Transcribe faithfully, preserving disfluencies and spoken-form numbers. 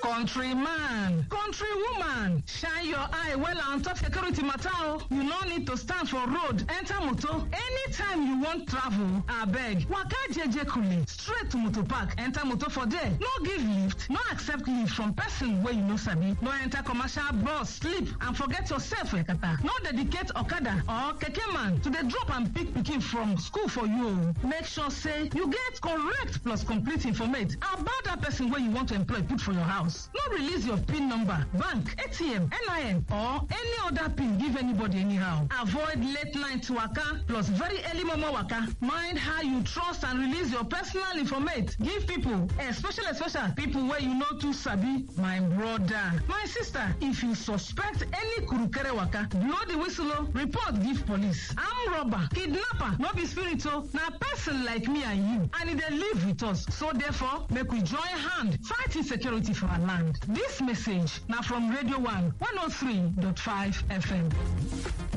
Countryman, countrywoman, shine your eye well on top security matter. You no need to stand for road, enter motor. Anytime you want travel, abeg, waka jeje kule, straight to motor park, enter motor for there. No give lift, no accept lift from person wey you no sabi. No enter commercial bus, sleep and forget yourself yakata. No dedicate okada or keke man to dey drop and pick pikin from school for you. Make sure say you get correct plus complete information about that person wey you want to employ put for your house. No release your PIN number, bank, A T M, N I N or any other PIN give anybody anyhow. Avoid late night waka plus very early momo waka. Mind how you trust and release your personal information. Give people, especially especially people where you know too sabi. My brother, my sister, if you suspect any kurukere waka, blow the whistle, report give police. Armed robber, kidnapper, no be spiritual, na person like me and you, and they live with us. So therefore, make we join hand fight insecurity for our land. This message now from Radio One one oh three point five F M.